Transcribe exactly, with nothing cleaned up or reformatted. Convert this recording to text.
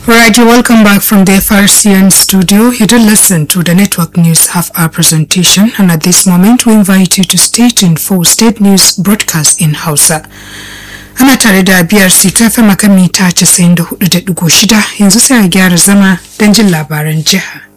Right, you welcome back from the F R C N studio. You did listen to the Network News half-hour presentation, and at this moment we invite you to stay tuned for State News broadcast in Hausa. Ana tare da B R C ta F M akan mita casa'in da hudu da digo shida, yanzu sai a gyara zama don jin labaran jiha.